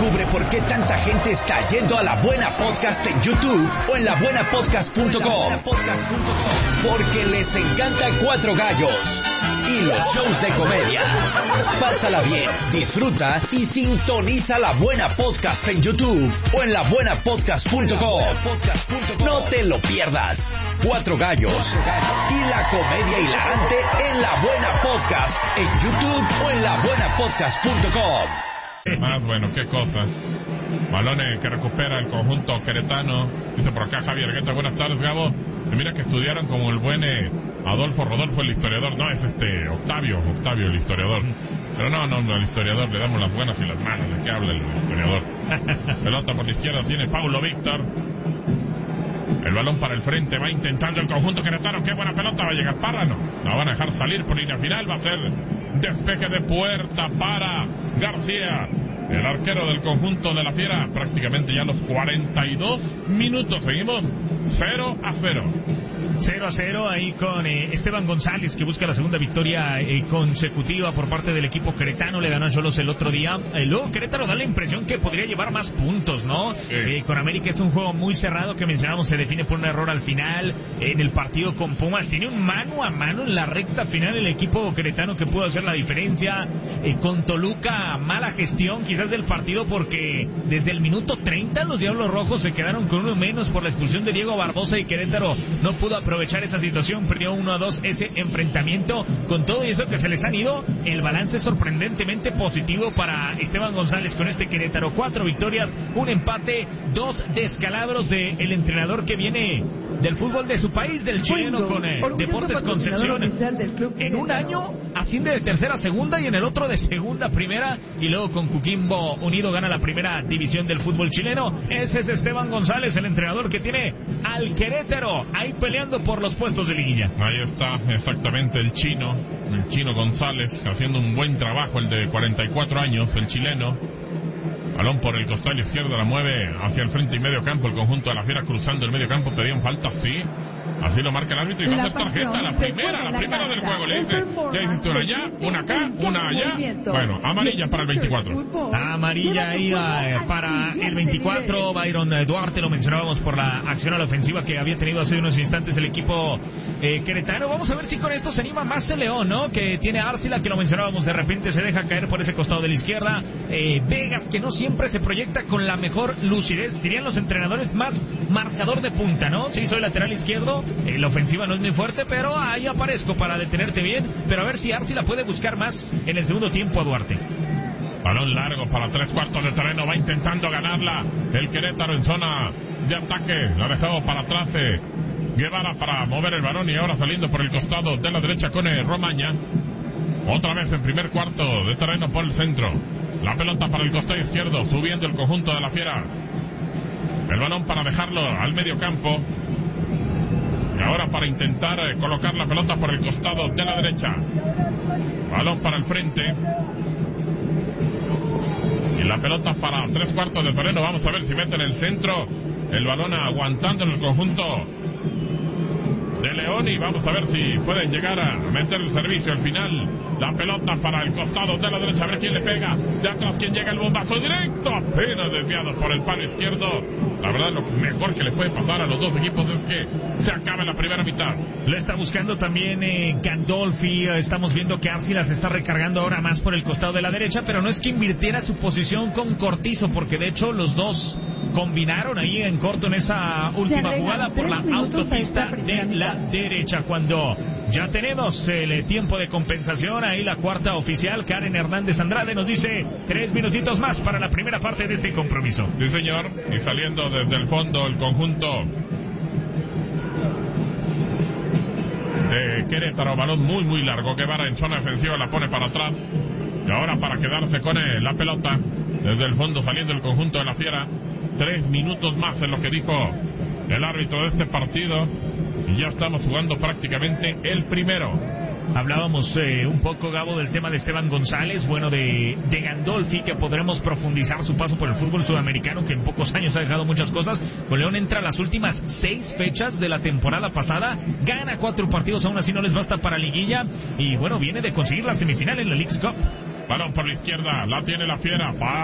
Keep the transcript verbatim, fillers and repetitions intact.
Descubre por qué tanta gente está yendo a La Buena Podcast en YouTube o en la buena podcast punto com. Porque les encanta Cuatro Gallos y los shows de comedia. Pásala bien, disfruta y sintoniza La Buena Podcast en YouTube o en la buena podcast punto com. No te lo pierdas. Cuatro Gallos y la comedia hilarante en La Buena Podcast en YouTube o en la buena podcast punto com. Más bueno, qué cosa. Balones que recupera el conjunto queretano. Dice por acá Javier Guetta, buenas tardes, Gabo. Y mira que estudiaron como el buen eh, Adolfo Rodolfo, el historiador. No, es este Octavio, Octavio el historiador. Pero no, no, no, al historiador le damos las buenas y las malas. ¿De qué habla el historiador? Pelota por la izquierda tiene Paulo Víctor. El balón para el frente, va intentando el conjunto queretano. Qué buena pelota, va a llegar Parra, no. La van a dejar salir por línea final, va a ser despeje de puerta para García, el arquero del conjunto de la Fiera. Prácticamente ya los cuarenta y dos minutos, seguimos cero a cero. cero a cero ahí con eh, Esteban González, que busca la segunda victoria eh, consecutiva por parte del equipo queretano. Le ganó a Xolos el otro día. Eh, luego Querétaro da la impresión que podría llevar más puntos, ¿no? Sí. Eh, con América es un juego muy cerrado que mencionamos, se define por un error al final. Eh, en el partido con Pumas tiene un mano a mano en la recta final el equipo queretano que pudo hacer la diferencia. Eh, con Toluca, mala gestión quizás del partido, porque desde el minuto treinta los Diablos Rojos se quedaron con uno menos por la expulsión de Diego Barbosa y Querétaro no pudo aprovechar esa situación, perdió uno a dos ese enfrentamiento. Con todo eso que se les han ido, el balance es sorprendentemente positivo para Esteban González con este Querétaro. Cuatro victorias, un empate, dos descalabros del de entrenador que viene del fútbol de su país, del chileno, con eh, Deportes Concepción. En un año asciende de tercera a segunda y en el otro de segunda a primera, y luego con Coquimbo Unido gana la primera división del fútbol chileno. Ese es Esteban González, el entrenador que tiene al Querétaro ahí peleando por los puestos de liguilla. Ahí está exactamente el chino, el chino González, haciendo un buen trabajo, el de cuarenta y cuatro años, el chileno. Balón por el costado izquierdo, la mueve hacia el frente y medio campo, el conjunto de la Fiera cruzando el medio campo, pedían falta, sí. Así lo marca el árbitro y va a hacer tarjeta, la primera, la primera del juego. Le dice, ya hiciste una allá, una acá, una allá. Bueno, amarilla para el veinticuatro. Amarilla ahí eh, para el veinticuatro. Byron Duarte, lo mencionábamos por la acción a la ofensiva que había tenido hace unos instantes el equipo eh, queretano. Vamos a ver si con esto se anima más el León, ¿no? Que tiene Arcila, que lo mencionábamos, de repente se deja caer por ese costado de la izquierda. Eh, Vegas, que no siempre se proyecta con la mejor lucidez, dirían los entrenadores, más marcador de punta, ¿no? Sí, soy lateral izquierdo. Eh, la ofensiva no es muy fuerte, pero ahí aparezco para detenerte bien. Pero a ver si Arcila puede buscar más en el segundo tiempo a Duarte. Balón largo para tres cuartos de terreno, va intentando ganarla el Querétaro en zona de ataque. La dejó para atrás eh, Guevara para mover el balón, y ahora saliendo por el costado de la derecha con eh, Romaña. Otra vez en primer cuarto de terreno por el centro. La pelota para el costado izquierdo, subiendo el conjunto de la Fiera. El balón para dejarlo al medio campo. Y ahora para intentar eh, colocar la pelota por el costado de la derecha. Balón para el frente. Y la pelota para tres cuartos de terreno. Vamos a ver si mete en el centro. El balón aguantando en el conjunto de León. Y vamos a ver si pueden llegar a meter el servicio al final. La pelota para el costado de la derecha. A ver quién le pega. De atrás quién llega, el bombazo directo. Apenas desviado por el palo izquierdo. La verdad, lo mejor que le puede pasar a los dos equipos es que se acabe la primera mitad. Lo está buscando también eh, Gandolfi. Estamos viendo que Arcila se está recargando ahora más por el costado de la derecha, pero no es que invirtiera su posición con Cortizo, porque de hecho los dos combinaron ahí en corto en esa última jugada por la autopista de la derecha. Cuando ya tenemos el tiempo de compensación, ahí la cuarta oficial, Karen Hernández Andrade, nos dice tres minutitos más para la primera parte de este compromiso. Sí, señor, y saliendo desde el fondo el conjunto de Querétaro, balón muy muy largo. Guevara en zona defensiva la pone para atrás, y ahora para quedarse con él, la pelota desde el fondo saliendo el conjunto de la Fiera. Tres minutos más en lo que dijo el árbitro de este partido, y ya estamos jugando prácticamente el primero. Hablábamos eh, un poco, Gabo, del tema de Esteban González, bueno, de, de Gandolfi, que podremos profundizar su paso por el fútbol sudamericano, que en pocos años ha dejado muchas cosas. Con León entra a las últimas seis fechas de la temporada pasada, gana cuatro partidos, aún así no les basta para liguilla, y bueno, viene de conseguir la semifinal en la Leagues Cup. Balón por la izquierda, la tiene la Fiera.